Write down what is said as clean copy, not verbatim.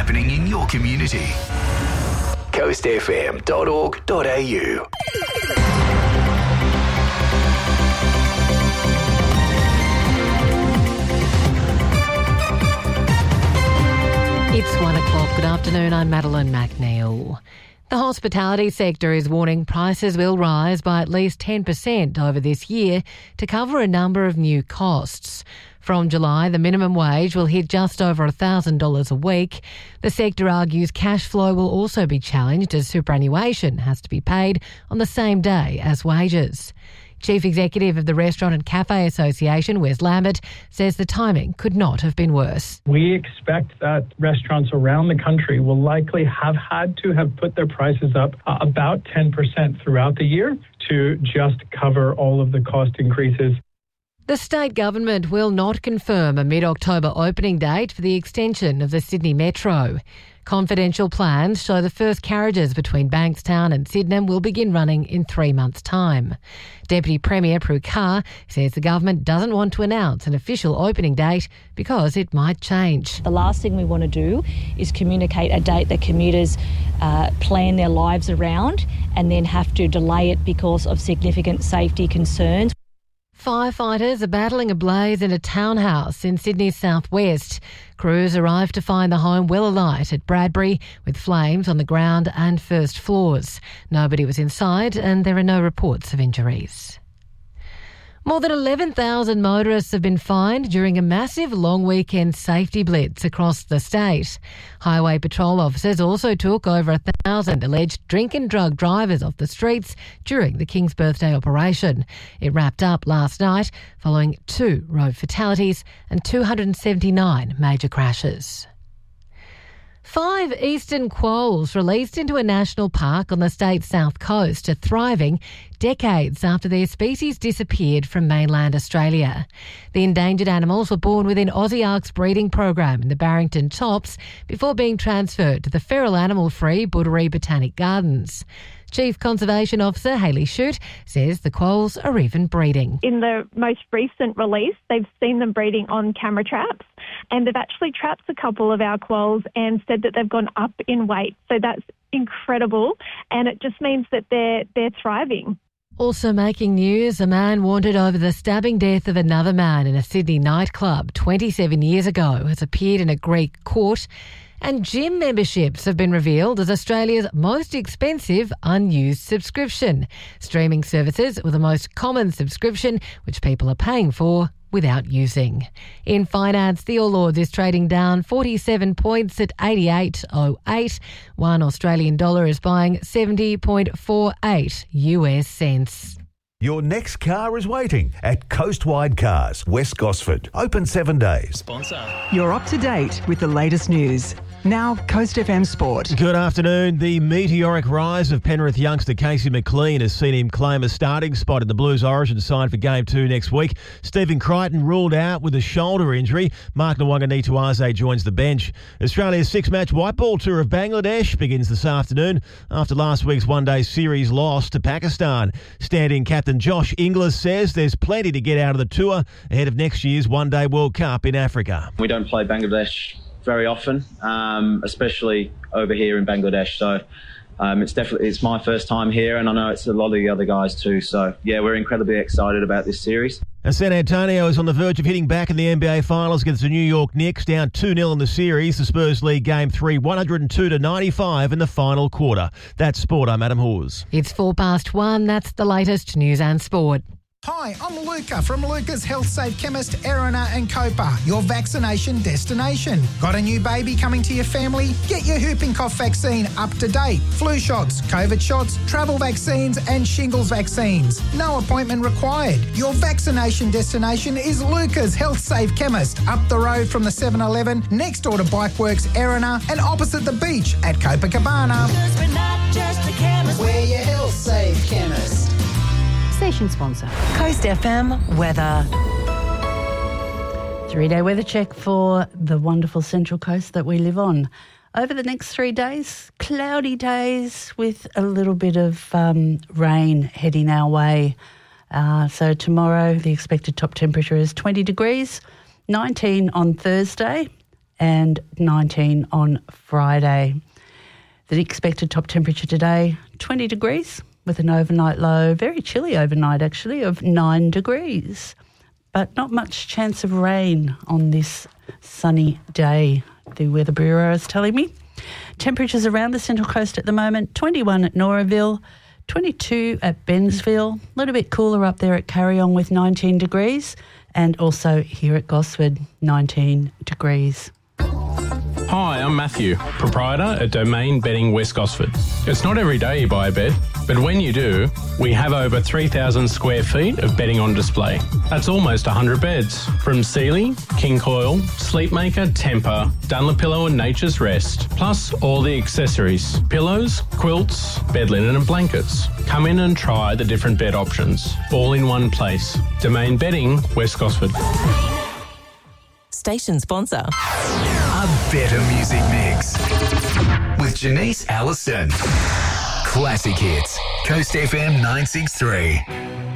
happening in your community. coastfm.org.au. It's 1 o'clock. Good afternoon. I'm Madeline McNeil. The hospitality sector is warning prices will rise by at least 10% over this year to cover a number of new costs. From July, the minimum wage will hit just over $1,000 a week. The sector argues cash flow will also be challenged as superannuation has to be paid on the same day as wages. Chief Executive of the Restaurant and Cafe Association, Wes Lambert, says the timing could not have been worse. We expect that restaurants around the country will likely have had to have put their prices up about 10% throughout the year to just cover all of the cost increases. The state government will not confirm a mid-October opening date for the extension of the Sydney Metro. Confidential plans show the first carriages between Bankstown and Sydenham will begin running in 3 months' time. Deputy Premier Prue Carr says the government doesn't want to announce an official opening date because it might change. The last thing we want to do is communicate a date that commuters plan their lives around and then have to delay it because of significant safety concerns. Firefighters are battling a blaze in a townhouse in Sydney's southwest. Crews arrived to find the home well alight at Bradbury with flames on the ground and first floors. Nobody was inside and there are no reports of injuries. More than 11,000 motorists have been fined during a massive long weekend safety blitz across the state. Highway patrol officers also took over 1,000 alleged drink and drug drivers off the streets during the King's Birthday operation. It wrapped up last night following 2 road fatalities and 279 major crashes. 5 eastern quolls released into a national park on the state's south coast are thriving decades after their species disappeared from mainland Australia. The endangered animals were born within Aussiark's breeding program in the Barrington Tops before being transferred to the feral animal-free Buddery Botanic Gardens. Chief Conservation Officer Hayley Shute says the quolls are even breeding. In the most recent release, they've seen them breeding on camera traps, and they've actually trapped a couple of our quolls and said that they've gone up in weight. So that's incredible, and it just means that they're thriving. Also making news, a man wanted over the stabbing death of another man in a Sydney nightclub 27 years ago has appeared in a Greek court. And gym memberships have been revealed as Australia's most expensive unused subscription. Streaming services were the most common subscription, which people are paying for without using. In finance, the All Ords is trading down 47 points at 88.08. One Australian dollar is buying 70.48 US cents. Your next car is waiting at Coastwide Cars, West Gosford. Open 7 days. Sponsor. You're up to date with the latest news. Now, Coast FM Sport. Good afternoon. The meteoric rise of Penrith youngster Casey McLean has seen him claim a starting spot in the Blues Origin side for Game 2 next week. Stephen Crichton ruled out with a shoulder injury. Mark Nwanganituaze joins the bench. Australia's 6-match white ball tour of Bangladesh begins this afternoon after last week's one-day series loss to Pakistan. Standing captain Josh Inglis says there's plenty to get out of the tour ahead of next year's One-Day World Cup in Africa. We don't play Bangladesh very often, especially over here in Bangladesh. So it's my first time here, and I know it's a lot of the other guys too. So yeah, we're incredibly excited about this series. And San Antonio is on the verge of hitting back in the NBA Finals against the New York Knicks, down 2-0 in the series. The Spurs lead Game 3, 102-95 in the final quarter. That's sport. I'm Adam Hawes. It's 1:04. That's the latest news and sport. Hi, I'm Luca from Luca's Health Safe Chemist, Erina and Copa, your vaccination destination. Got a new baby coming to your family? Get your whooping cough vaccine up to date. Flu shots, COVID shots, travel vaccines and shingles vaccines. No appointment required. Your vaccination destination is Luca's Health Safe Chemist, up the road from the 7-Eleven, next door to Bikeworks, Erina, and opposite the beach at Copacabana. Because we're not just a chemist, we're your Health Safe Chemist. Station sponsor. Coast FM weather. 3-day weather check for the wonderful Central Coast that we live on. Over the next 3 days, cloudy days with a little bit of rain heading our way. So tomorrow, the expected top temperature is 20 degrees, 19 on Thursday, and 19 on Friday. The expected top temperature today, 20 degrees with an overnight low, very chilly overnight actually, of 9 degrees. But not much chance of rain on this sunny day, the Weather Bureau is telling me. Temperatures around the Central Coast at the moment, 21 at Noraville, 22 at Bensville, a little bit cooler up there at Carryong with 19 degrees, and also here at Gosford, 19 degrees. Hi, I'm Matthew, proprietor at Domain Bedding West Gosford. It's not every day you buy a bed, but when you do, we have over 3,000 square feet of bedding on display. That's almost 100 beds, from Sealy, King Coil, Sleepmaker, Tempur, Dunlopillow and Nature's Rest, plus all the accessories, pillows, quilts, bed linen and blankets. Come in and try the different bed options, all in one place. Domain Bedding West Gosford. Station sponsor. A better music mix with Janice Allison. Classic hits. Coast FM 963.